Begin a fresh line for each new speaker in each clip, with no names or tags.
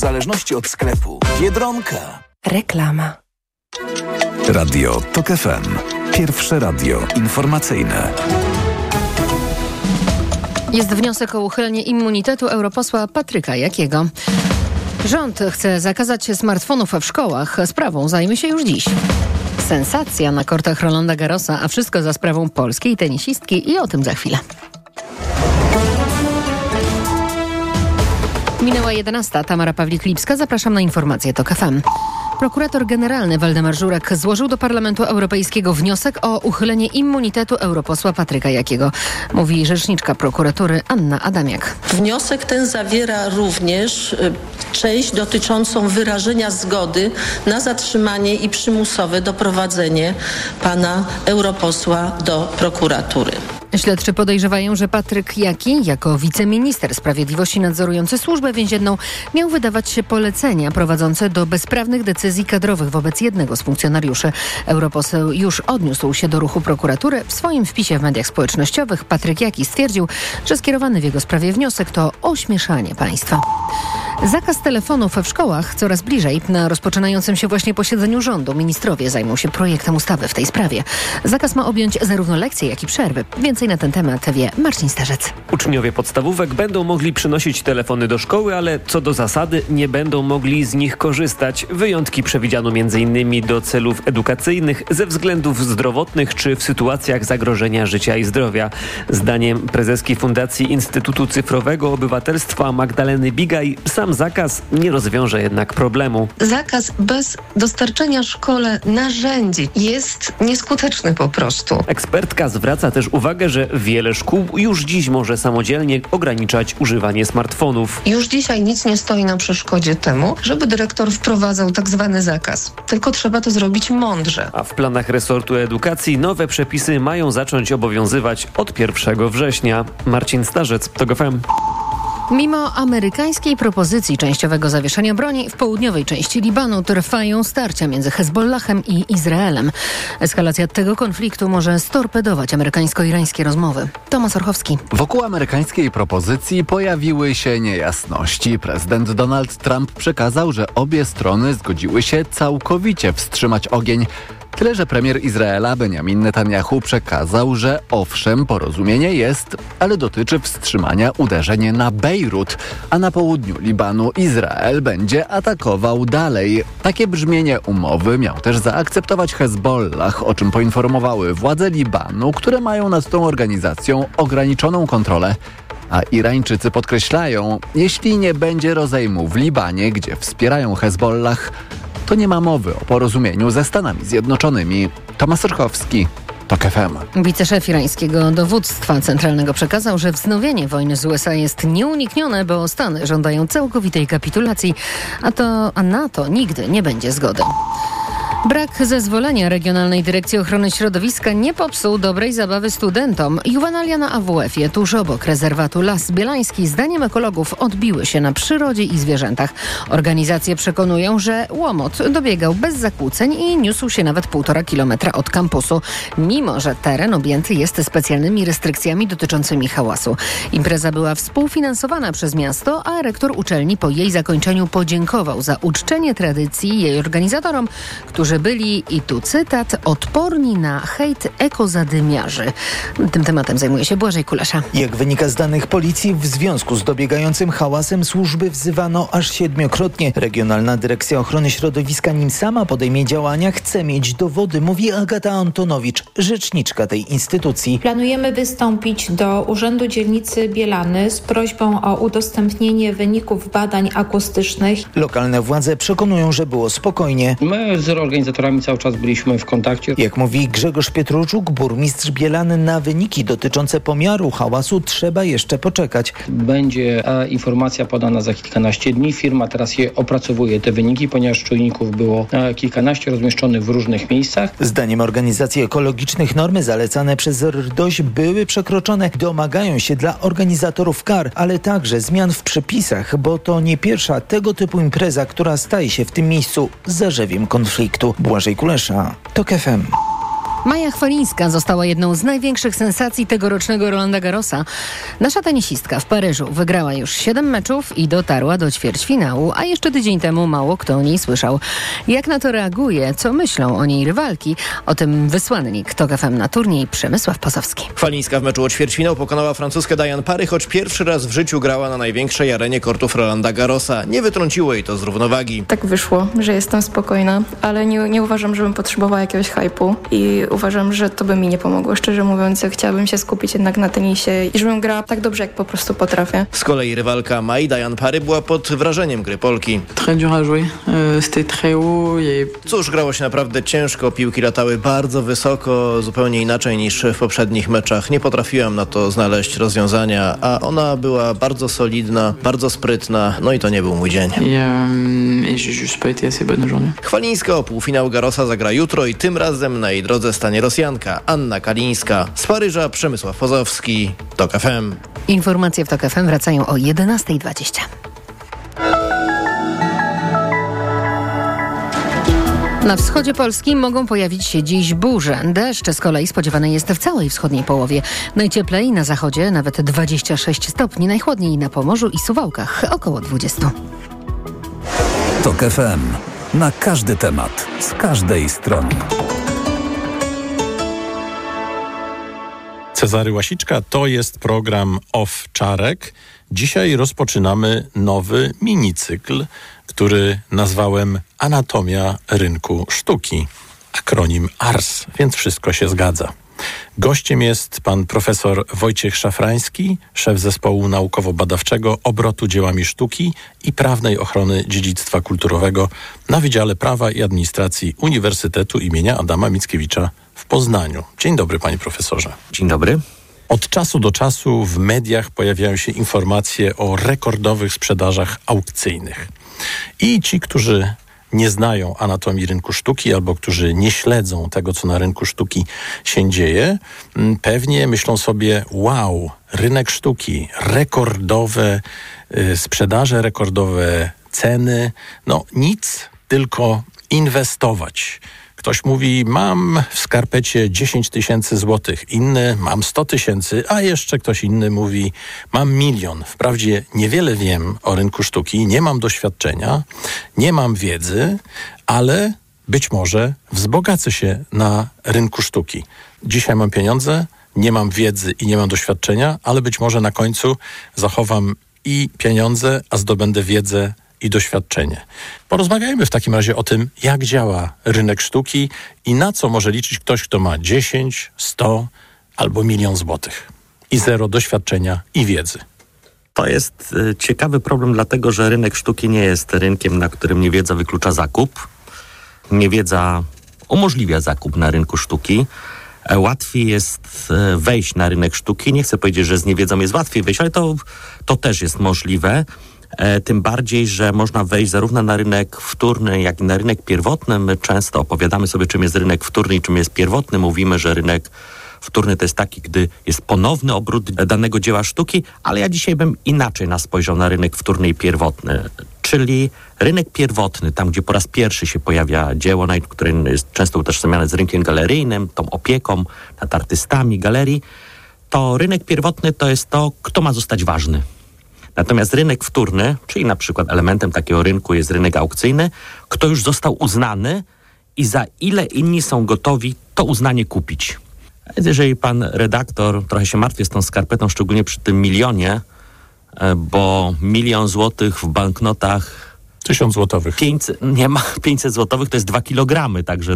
W zależności od sklepu. Biedronka.
Reklama.
Radio TOK FM. Pierwsze radio informacyjne.
Jest wniosek o uchylenie immunitetu europosła Patryka Jakiego. Rząd chce zakazać smartfonów w szkołach. Sprawą zajmie się już dziś. Sensacja na kortach Rolanda Garrosa, a wszystko za sprawą polskiej tenisistki i o tym za chwilę. Minęła 11. Tamara Pawlik-Lipska. Zapraszam na informacje TOK FM. Prokurator generalny Waldemar Żurek złożył do Parlamentu Europejskiego wniosek o uchylenie immunitetu europosła Patryka Jakiego. Mówi rzeczniczka prokuratury Anna Adamiak.
Wniosek ten zawiera również część dotyczącą wyrażenia zgody na zatrzymanie i przymusowe doprowadzenie pana europosła do prokuratury.
Śledczy podejrzewają, że Patryk Jaki, jako wiceminister sprawiedliwości nadzorujący służbę więzienną, miał wydawać polecenia prowadzące do bezprawnych decyzji kadrowych wobec jednego z funkcjonariuszy. Europoseł już odniósł się do ruchu prokuratury. W swoim wpisie w mediach społecznościowych Patryk Jaki stwierdził, że skierowany w jego sprawie wniosek to ośmieszanie państwa. Zakaz telefonów w szkołach coraz bliżej. Na rozpoczynającym się właśnie posiedzeniu rządu ministrowie zajmą się projektem ustawy w tej sprawie. Zakaz ma objąć zarówno lekcje, jak i przerwy. Więcej na ten temat wie Marcin Starzec.
Uczniowie podstawówek będą mogli przynosić telefony do szkoły, ale co do zasady nie będą mogli z nich korzystać. Wyjątki przewidziano m.in. do celów edukacyjnych, ze względów zdrowotnych czy w sytuacjach zagrożenia życia i zdrowia. Zdaniem prezeski Fundacji Instytutu Cyfrowego Obywatelstwa Magdaleny Bigaj sam zakaz nie rozwiąże jednak problemu.
Zakaz bez dostarczenia szkole narzędzi jest nieskuteczny po prostu.
Ekspertka zwraca też uwagę, że wiele szkół już dziś może samodzielnie ograniczać używanie smartfonów.
Już dzisiaj nic nie stoi na przeszkodzie temu, żeby dyrektor wprowadzał tak zwany zakaz. Tylko trzeba to zrobić mądrze.
A w planach resortu edukacji nowe przepisy mają zacząć obowiązywać od 1 września. Marcin Starzec, TOK FM.
Mimo amerykańskiej propozycji częściowego zawieszenia broni, w południowej części Libanu trwają starcia między Hezbollahem i Izraelem. Eskalacja tego konfliktu może storpedować amerykańsko-irańskie rozmowy. Tomasz Orchowski.
Wokół amerykańskiej propozycji pojawiły się niejasności. Prezydent Donald Trump przekazał, że obie strony zgodziły się całkowicie wstrzymać ogień. Tyle, że premier Izraela Benjamin Netanyahu przekazał, że owszem, porozumienie jest, ale dotyczy wstrzymania uderzeń na Bejrut, a na południu Libanu Izrael będzie atakował dalej. Takie brzmienie umowy miał też zaakceptować Hezbollah, o czym poinformowały władze Libanu, które mają nad tą organizacją ograniczoną kontrolę. A Irańczycy podkreślają, jeśli nie będzie rozejmu w Libanie, gdzie wspierają Hezbollah, to nie ma mowy o porozumieniu ze Stanami Zjednoczonymi. Tomasz Orchowski, TOK FM.
Wiceszef irańskiego dowództwa centralnego przekazał, że wznowienie wojny z USA jest nieuniknione, bo Stany żądają całkowitej kapitulacji, a na to nigdy nie będzie zgody. Brak zezwolenia Regionalnej Dyrekcji Ochrony Środowiska nie popsuł dobrej zabawy studentom. Juwenalia na AWF-ie tuż obok rezerwatu Las Bielański zdaniem ekologów odbiły się na przyrodzie i zwierzętach. Organizacje przekonują, że łomot dobiegał bez zakłóceń i niósł się nawet 1,5 kilometra od kampusu, mimo że teren objęty jest specjalnymi restrykcjami dotyczącymi hałasu. Impreza była współfinansowana przez miasto, a rektor uczelni po jej zakończeniu podziękował za uczczenie tradycji jej organizatorom, którzy byli, i tu cytat, odporni na hejt ekozadymiarzy. Tym tematem zajmuje się Błażej Kulesza.
Jak wynika z danych policji, w związku z dobiegającym hałasem służby wzywano aż 7-krotnie. Regionalna Dyrekcja Ochrony Środowiska, nim sama podejmie działania, chce mieć dowody, mówi Agata Antonowicz, rzeczniczka tej instytucji.
Planujemy wystąpić do Urzędu Dzielnicy Bielany z prośbą o udostępnienie wyników badań akustycznych.
Lokalne władze przekonują, że było spokojnie.
My z organizatorami cały czas byliśmy w kontakcie.
Jak mówi Grzegorz Pietruczuk, burmistrz Bielany, na wyniki dotyczące pomiaru hałasu trzeba jeszcze poczekać.
Będzie informacja podana za kilkanaście dni. Firma teraz opracowuje te wyniki, ponieważ czujników było kilkanaście rozmieszczonych w różnych miejscach.
Zdaniem organizacji ekologicznych normy zalecane przez RDOŚ były przekroczone. Domagają się dla organizatorów kar, ale także zmian w przepisach, bo to nie pierwsza tego typu impreza, która staje się w tym miejscu zarzewiem konfliktu. Błażej Kulesza, TOK FM.
Maja Chwalińska została jedną z największych sensacji tegorocznego Rolanda Garrosa. Nasza tenisistka w Paryżu wygrała już 7 meczów i dotarła do ćwierćfinału, a jeszcze tydzień temu mało kto o niej słyszał. Jak na to reaguje, co myślą o niej rywalki? O tym wysłannik TOK FM na turniej Przemysław Pozowski.
Chwalińska w meczu o ćwierćfinał pokonała francuskę Diane Parry, choć pierwszy raz w życiu grała na największej arenie kortów Rolanda Garrosa. Nie wytrąciło jej to z równowagi.
Tak wyszło, że jestem spokojna, ale nie uważam, żebym potrzebowała jakiegoś hype'u i uważam, że to by mi nie pomogło. Szczerze mówiąc, chciałabym się skupić jednak na tenisie i żebym grała tak dobrze, jak po prostu potrafię.
Z kolei rywalka Mai, Diane Parry, była pod wrażeniem gry Polki. Cóż, grało się naprawdę ciężko, piłki latały bardzo wysoko, zupełnie inaczej niż w poprzednich meczach. Nie potrafiłam na to znaleźć rozwiązania, a ona była bardzo solidna, bardzo sprytna, no i to nie był mój dzień. Chwalińska o półfinał Garrosa zagra jutro i tym razem na jej drodze stanie Rosjanka Anna Kalińska. Z Paryża Przemysław Pozowski, TOK FM.
Informacje w TOK FM wracają o 11:20. Na wschodzie Polski mogą pojawić się dziś burze. Deszcz z kolei spodziewany jest w całej wschodniej połowie. Najcieplej na zachodzie nawet 26 stopni, najchłodniej na Pomorzu i Suwałkach około 20.
TOK FM. Na każdy temat, z każdej strony.
Cezary Łasiczka, to jest program Owczarek. Dzisiaj rozpoczynamy nowy minicykl, który nazwałem Anatomia rynku sztuki. Akronim ARS, więc wszystko się zgadza. Gościem jest pan profesor Wojciech Szafrański, szef zespołu naukowo-badawczego obrotu dziełami sztuki i prawnej ochrony dziedzictwa kulturowego na Wydziale Prawa i Administracji Uniwersytetu imienia Adama Mickiewicza w Poznaniu. Dzień dobry, panie profesorze.
Dzień dobry.
Od czasu do czasu w mediach pojawiają się informacje o rekordowych sprzedażach aukcyjnych. I ci, którzy nie znają anatomii rynku sztuki albo którzy nie śledzą tego, co na rynku sztuki się dzieje, pewnie myślą sobie, wow, rynek sztuki, rekordowe sprzedaże, rekordowe ceny, no nic, tylko inwestować. Ktoś mówi, mam w skarpecie 10 000 złotych, inny mam 100 000, a jeszcze ktoś inny mówi, mam 1 000 000. Wprawdzie niewiele wiem o rynku sztuki, nie mam doświadczenia, nie mam wiedzy, ale być może wzbogacę się na rynku sztuki. Dzisiaj mam pieniądze, nie mam wiedzy i nie mam doświadczenia, ale być może na końcu zachowam i pieniądze, a zdobędę wiedzę i doświadczenie. Porozmawiajmy w takim razie o tym, jak działa rynek sztuki i na co może liczyć ktoś, kto ma 10, 100 albo 1 000 000 złotych i 0 doświadczenia i wiedzy.
To jest ciekawy problem, dlatego że rynek sztuki nie jest rynkiem, na którym niewiedza wyklucza zakup. Niewiedza umożliwia zakup na rynku sztuki. Łatwiej jest wejść na rynek sztuki. Nie chcę powiedzieć, że z niewiedzą jest łatwiej wejść, ale to też jest możliwe. Tym bardziej, że można wejść zarówno na rynek wtórny, jak i na rynek pierwotny. My często opowiadamy sobie, czym jest rynek wtórny i czym jest pierwotny. Mówimy, że rynek wtórny to jest taki, gdy jest ponowny obrót danego dzieła sztuki, ale ja dzisiaj bym inaczej spojrzał na rynek wtórny i pierwotny. Czyli rynek pierwotny, tam gdzie po raz pierwszy się pojawia dzieło, które jest często utożsamiane z rynkiem galeryjnym, tą opieką nad artystami galerii, to rynek pierwotny to jest to, kto ma zostać ważny. Natomiast rynek wtórny, czyli na przykład elementem takiego rynku jest rynek aukcyjny, kto już został uznany i za ile inni są gotowi to uznanie kupić. Jeżeli pan redaktor trochę się martwi z tą skarpetą, szczególnie przy tym 1 000 000, bo 1 000 000 złotych w banknotach
1000 złotowych.
500 złotowych to jest 2 kilogramy, także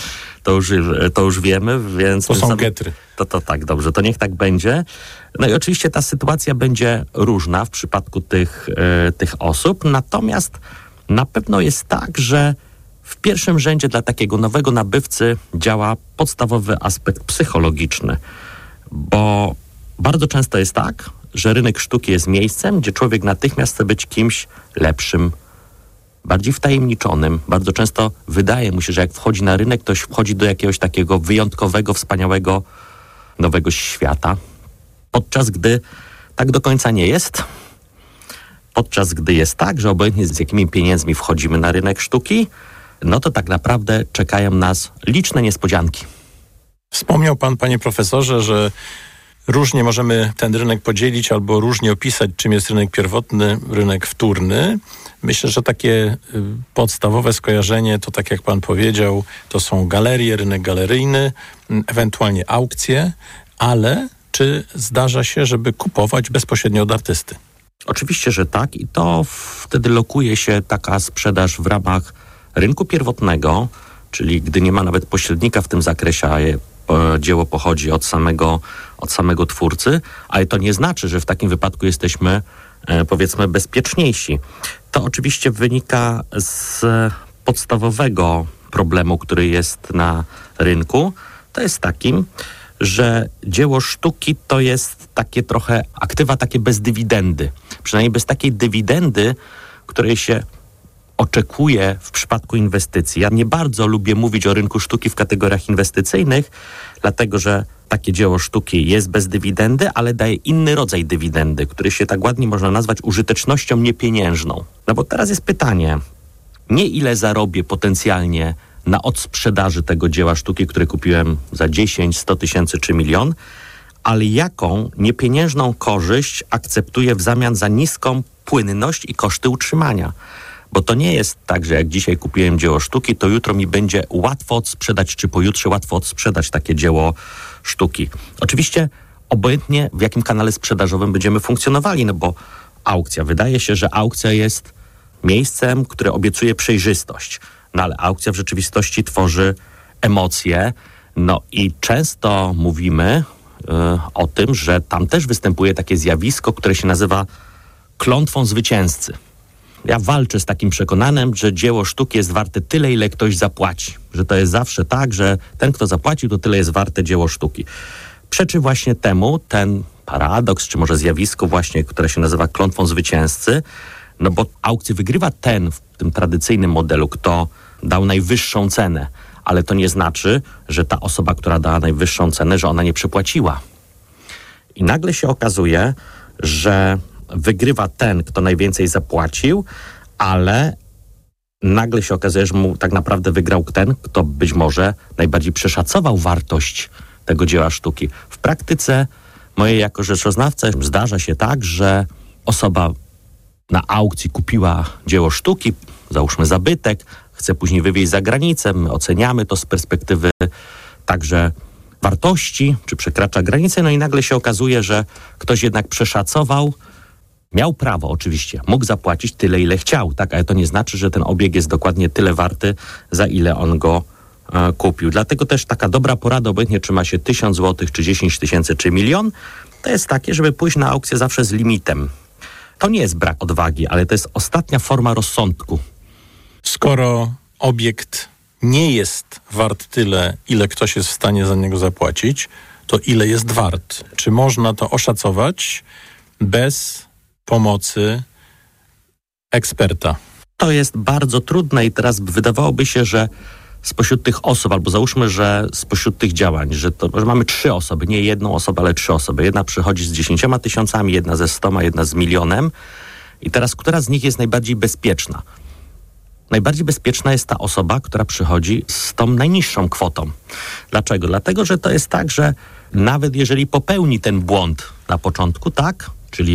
to już wiemy, więc...
To są getry.
To tak, dobrze, to niech tak będzie. No i oczywiście ta sytuacja będzie różna w przypadku tych osób, natomiast na pewno jest tak, że w pierwszym rzędzie dla takiego nowego nabywcy działa podstawowy aspekt psychologiczny, bo bardzo często jest tak, że rynek sztuki jest miejscem, gdzie człowiek natychmiast chce być kimś lepszym, bardziej wtajemniczonym. Bardzo często wydaje mu się, że jak wchodzi na rynek, to wchodzi do jakiegoś takiego wyjątkowego, wspaniałego, nowego świata. Podczas gdy tak do końca nie jest. Podczas gdy jest tak, że obojętnie z jakimi pieniędzmi wchodzimy na rynek sztuki, no to tak naprawdę czekają nas liczne niespodzianki.
Wspomniał pan, panie profesorze, że różnie możemy ten rynek podzielić albo różnie opisać, czym jest rynek pierwotny, rynek wtórny. Myślę, że takie podstawowe skojarzenie to, tak jak pan powiedział, to są galerie, rynek galeryjny, ewentualnie aukcje, ale czy zdarza się, żeby kupować bezpośrednio od artysty?
Oczywiście, że tak i to wtedy lokuje się taka sprzedaż w ramach rynku pierwotnego, czyli gdy nie ma nawet pośrednika w tym zakresie, a dzieło pochodzi od samego twórcy, ale to nie znaczy, że w takim wypadku jesteśmy, powiedzmy, bezpieczniejsi. To oczywiście wynika z podstawowego problemu, który jest na rynku. To jest takim, że dzieło sztuki to jest takie trochę aktywa takie bez dywidendy. Przynajmniej bez takiej dywidendy, której się oczekuje w przypadku inwestycji. Ja nie bardzo lubię mówić o rynku sztuki w kategoriach inwestycyjnych, dlatego że takie dzieło sztuki jest bez dywidendy, ale daje inny rodzaj dywidendy, który się tak ładnie można nazwać użytecznością niepieniężną. No bo teraz jest pytanie, nie ile zarobię potencjalnie na odsprzedaży tego dzieła sztuki, które kupiłem za 10, 100 tysięcy czy milion, ale jaką niepieniężną korzyść akceptuję w zamian za niską płynność i koszty utrzymania. Bo to nie jest tak, że jak dzisiaj kupiłem dzieło sztuki, to jutro mi będzie łatwo odsprzedać, czy pojutrze łatwo odsprzedać takie dzieło sztuki. Oczywiście obojętnie w jakim kanale sprzedażowym będziemy funkcjonowali, no bo aukcja, wydaje się, że aukcja jest miejscem, które obiecuje przejrzystość. No ale aukcja w rzeczywistości tworzy emocje, no i często mówimy o tym, że tam też występuje takie zjawisko, które się nazywa klątwą zwycięzcy. Ja walczę z takim przekonaniem, że dzieło sztuki jest warte tyle, ile ktoś zapłaci. Że to jest zawsze tak, że ten, kto zapłacił, to tyle jest warte dzieło sztuki. Przeczy właśnie temu ten paradoks, czy może zjawisko właśnie, które się nazywa klątwą zwycięzcy, no bo aukcję wygrywa ten w tym tradycyjnym modelu, kto dał najwyższą cenę, ale to nie znaczy, że ta osoba, która dała najwyższą cenę, że ona nie przepłaciła. I nagle się okazuje, że wygrywa ten, kto najwięcej zapłacił, ale nagle się okazuje, że mu tak naprawdę wygrał ten, kto być może najbardziej przeszacował wartość tego dzieła sztuki. W praktyce mojej jako rzeczoznawca zdarza się tak, że osoba na aukcji kupiła dzieło sztuki, załóżmy zabytek, chce później wywieźć za granicę, my oceniamy to z perspektywy także wartości, czy przekracza granicę, no i nagle się okazuje, że ktoś jednak przeszacował, miał prawo oczywiście, mógł zapłacić tyle, ile chciał, tak, ale to nie znaczy, że ten obieg jest dokładnie tyle warty, za ile on go kupił. Dlatego też taka dobra porada, obojętnie czy ma się 1000 zł, czy 10 tysięcy, czy milion, to jest takie, żeby pójść na aukcję zawsze z limitem. To nie jest brak odwagi, ale to jest ostatnia forma rozsądku.
Skoro obiekt nie jest wart tyle, ile ktoś jest w stanie za niego zapłacić, to ile jest wart? Czy można to oszacować bez pomocy eksperta?
To jest bardzo trudne i teraz wydawałoby się, że spośród tych osób, albo załóżmy, że spośród tych działań, że mamy 3 osoby, nie jedną osobę, ale 3 osoby. Jedna przychodzi z 10 tysiącami, jedna ze 100, jedna z 1 000 000. I teraz, która z nich jest najbardziej bezpieczna? Najbardziej bezpieczna jest ta osoba, która przychodzi z tą najniższą kwotą. Dlaczego? Dlatego, że to jest tak, że nawet jeżeli popełni ten błąd na początku, tak? Czyli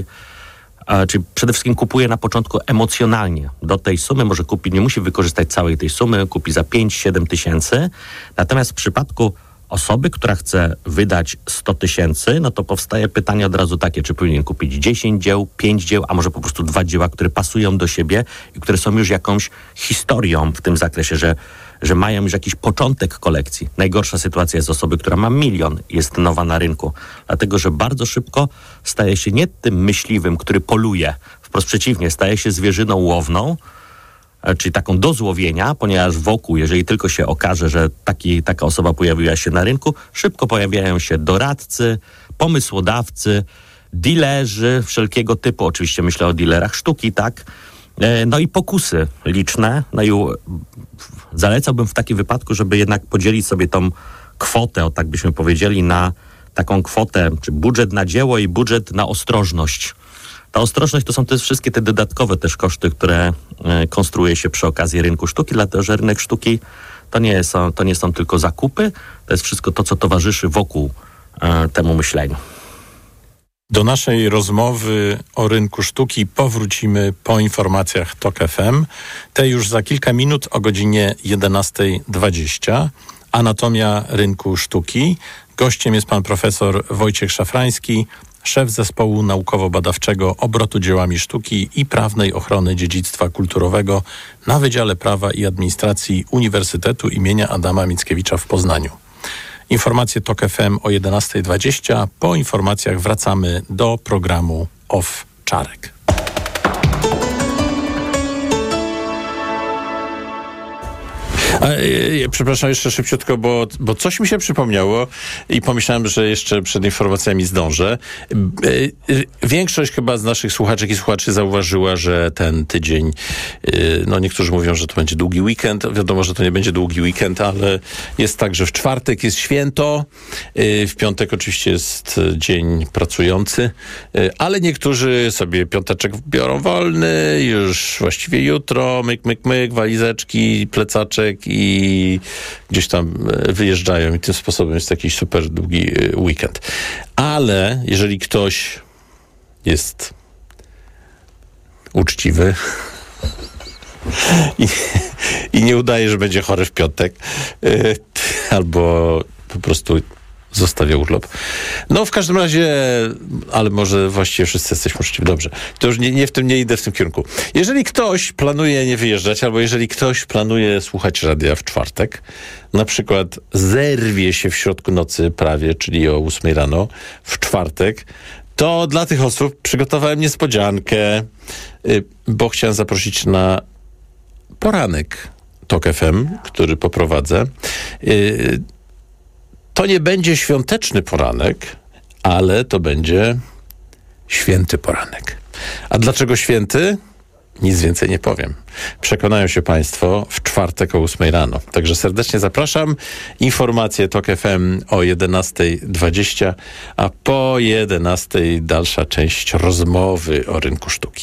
przede wszystkim kupuje na początku emocjonalnie do tej sumy, może kupić, nie musi wykorzystać całej tej sumy, kupi za 5-7 tysięcy. Natomiast w przypadku osoby, która chce wydać 100 tysięcy, no to powstaje pytanie od razu takie, czy powinien kupić 10 dzieł, 5 dzieł, a może po prostu 2 dzieła, które pasują do siebie i które są już jakąś historią w tym zakresie, że mają już jakiś początek kolekcji. Najgorsza sytuacja jest osoby, która ma 1 000 000, jest nowa na rynku. Dlatego, że bardzo szybko staje się nie tym myśliwym, który poluje. Wprost przeciwnie, staje się zwierzyną łowną, czyli taką do złowienia, ponieważ wokół, jeżeli tylko się okaże, że taka osoba pojawiła się na rynku, szybko pojawiają się doradcy, pomysłodawcy, dilerzy wszelkiego typu. Oczywiście myślę o dilerach sztuki, tak? No i pokusy liczne. No i zalecałbym w takim wypadku, żeby jednak podzielić sobie tą kwotę, o tak byśmy powiedzieli, na taką kwotę, czy budżet na dzieło i budżet na ostrożność. Ta ostrożność to są też wszystkie te dodatkowe też koszty, które konstruuje się przy okazji rynku sztuki, dlatego że rynek sztuki To nie są tylko zakupy, to jest wszystko to, co towarzyszy wokół temu myśleniu.
Do naszej rozmowy o rynku sztuki powrócimy po informacjach TOK FM. Te już za kilka minut o godzinie 11:20. Anatomia rynku sztuki. Gościem jest pan profesor Wojciech Szafrański, szef zespołu naukowo-badawczego obrotu dziełami sztuki i prawnej ochrony dziedzictwa kulturowego na Wydziale Prawa i Administracji Uniwersytetu imienia Adama Mickiewicza w Poznaniu. Informacje TOK FM o 11:20. Po informacjach wracamy do programu Off Czarek. Przepraszam jeszcze szybciutko, bo coś mi się przypomniało i pomyślałem, że jeszcze przed informacjami zdążę. Większość chyba z naszych słuchaczek i słuchaczy zauważyła, że ten tydzień, niektórzy mówią, że to będzie długi weekend. Wiadomo, że to nie będzie długi weekend, ale jest tak, że w czwartek jest święto, w piątek oczywiście jest dzień pracujący, ale niektórzy sobie piąteczek biorą wolny, już właściwie jutro, myk, walizeczki, plecaczek i gdzieś tam wyjeżdżają i tym sposobem jest jakiś super długi weekend. Ale jeżeli ktoś jest uczciwy i nie udaje, że będzie chory w piątek, albo po prostu zostawia urlop. W każdym razie, ale może właściwie wszyscy jesteśmy uczciwi. Dobrze. To już nie idę w tym kierunku. Jeżeli ktoś planuje nie wyjeżdżać, albo jeżeli ktoś planuje słuchać radia w czwartek, na przykład zerwie się w środku nocy prawie, czyli o 8 rano w czwartek, to dla tych osób przygotowałem niespodziankę, bo chciałem zaprosić na poranek TOK FM, który poprowadzę. To nie będzie świąteczny poranek, ale to będzie święty poranek. A dlaczego święty? Nic więcej nie powiem. Przekonają się Państwo w czwartek o 8 rano. Także serdecznie zapraszam. Informacje TOK FM o 11:20, a po 11:00 dalsza część rozmowy o rynku sztuki.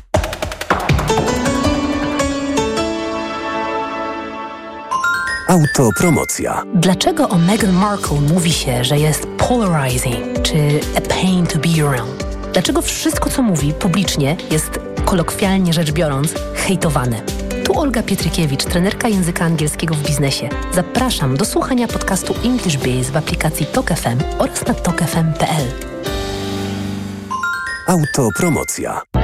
Autopromocja.
Dlaczego o Meghan Markle mówi się, że jest polarizing, czy a pain to be around? Dlaczego wszystko, co mówi publicznie, jest, kolokwialnie rzecz biorąc, hejtowane? Tu Olga Pietrykiewicz, trenerka języka angielskiego w biznesie. Zapraszam do słuchania podcastu English Biz w aplikacji TOK FM oraz na tokfm.pl.
Autopromocja.